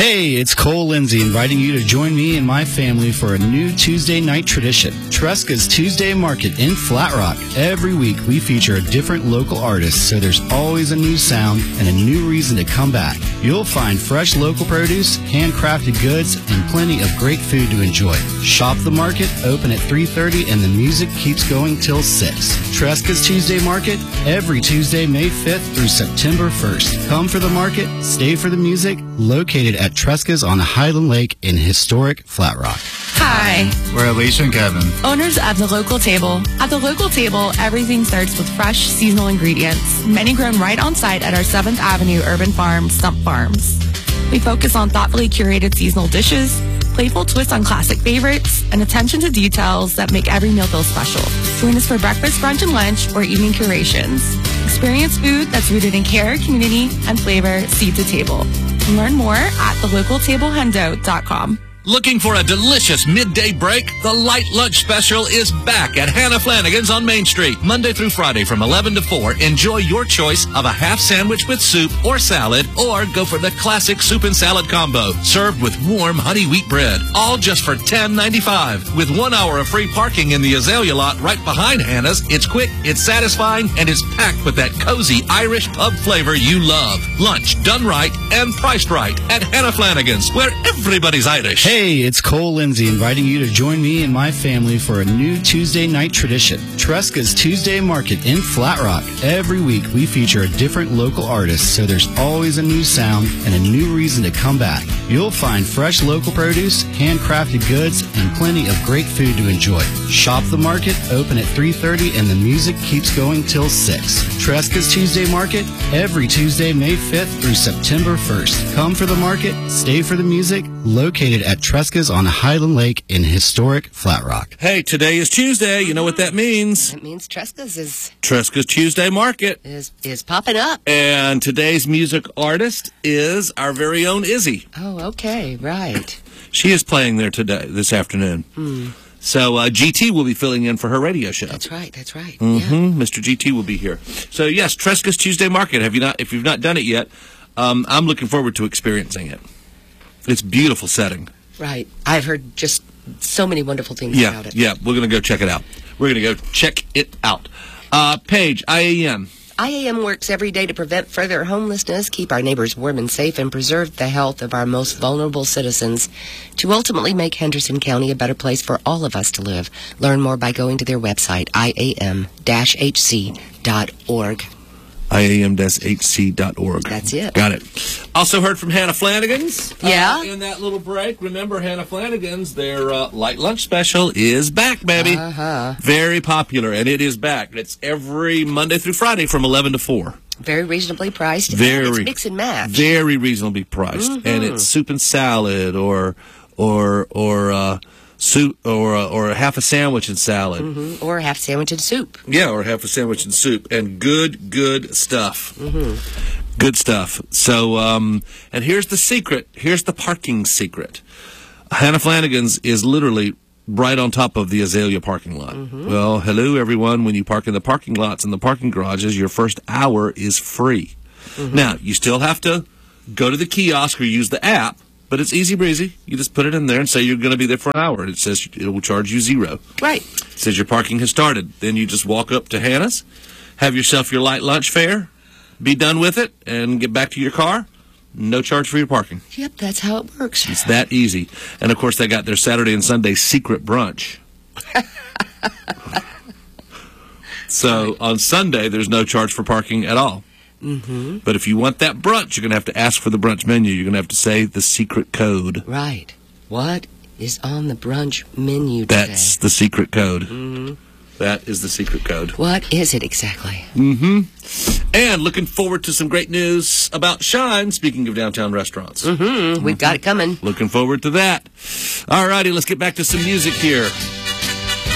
Hey, it's Cole Lindsay inviting you to join me and my family for a new Tuesday night tradition, Tresca's Tuesday Market in Flat Rock. Every week we feature a different local artist, so there's always a new sound and a new reason to come back. You'll find fresh local produce, handcrafted goods, and plenty of great food to enjoy. Shop the market, open at 3:30, and the music keeps going till 6. Tresca's Tuesday Market, every Tuesday, May 5th through September 1st. Come for the market, stay for the music, located at Tresca's on Highland Lake in historic Flat Rock. Hi. We're Alicia and Kevin, Owners of The Local Table. At The Local Table, everything starts with fresh, seasonal ingredients, many grown right on site at our 7th Avenue Urban Farm, Stump Farms. We focus on thoughtfully curated seasonal dishes, playful twists on classic favorites, and attention to details that make every meal feel special. Join us for breakfast, brunch, and lunch, or evening curations. Experience food that's rooted in care, community, and flavor, seat to table. Learn more at thelocaltablehundo.com. Looking for a delicious midday break? The Light Lunch Special is back at Hannah Flanagan's on Main Street. Monday through Friday from 11 to 4. Enjoy your choice of a half sandwich with soup or salad, or go for the classic soup and salad combo, served with warm honey wheat bread. All just for $10.95. With 1 hour of free parking in the Azalea lot right behind Hannah's, it's quick, it's satisfying, and it's packed with that cozy Irish pub flavor you love. Lunch done right and priced right at Hannah Flanagan's, where everybody's Irish. Hey, it's Cole Lindsay inviting you to join me and my family for a new Tuesday night tradition, Tresca's Tuesday Market in Flat Rock. Every week we feature a different local artist, so there's always a new sound and a new reason to come back. You'll find fresh local produce, handcrafted goods, and plenty of great food to enjoy. Shop the market, open at 3:30, and the music keeps going till 6. Tresca's Tuesday Market, every Tuesday, May 5th through September 1st. Come for the market, stay for the music, located at Tresca's on Highland Lake in historic Flat Rock. Hey, today is Tuesday. You know what that means? It means Tresca's Tresca's Tuesday Market. is popping up. And today's music artist is our very own Izzy. Oh, okay, right. She is playing there today, this afternoon. So GT will be filling in for her radio show. That's right. Mr. GT will be here. So yes, Tresca's Tuesday Market. If you've not done it yet, I'm looking forward to experiencing it. It's a beautiful setting. Right. I've heard just so many wonderful things about it. Yeah, we're going to go check it out. Paige, IAM. IAM works every day to prevent further homelessness, keep our neighbors warm and safe, and preserve the health of our most vulnerable citizens to ultimately make Henderson County a better place for all of us to live. Learn more by going to their website, iam-hc.org. iam-hc.org. That's it. Got it. Also heard from Hannah Flanagan's. Yeah? In that little break. Remember, Hannah Flanagan's, their Light Lunch Special is back, baby. Very popular, and it is back. It's every Monday through Friday from 11 to 4. Very reasonably priced. It's mix and match. Very reasonably priced. And it's soup and salad or soup or a half a sandwich and salad. Or a half sandwich and soup. Yeah, or half a sandwich and soup. And good stuff. Good stuff. So, and here's the secret. Here's the parking secret. Hannah Flanagan's is literally right on top of the Azalea parking lot. Well, hello, everyone. When you park in the parking lots and the parking garages, your first hour is free. Now, you still have to go to the kiosk or use the app, but it's easy breezy. You just put it in there and say you're going to be there for an hour. It says it will charge you $0. Right. It says your parking has started. Then you just walk up to Hannah's, have yourself your light lunch fare, be done with it, and get back to your car. No charge for your parking. Yep, that's how it works. It's that easy. And, of course, they got their Saturday and Sunday secret brunch. So on Sunday, there's no charge for parking at all. But if you want that brunch, you're going to have to ask for the brunch menu. You're going to have to say the secret code. Right. What is on the brunch menu today? That's the secret code. That is the secret code. What is it exactly? And looking forward to some great news about Shine, speaking of downtown restaurants. We've got it coming. Looking forward to that. All righty, let's get back to some music here.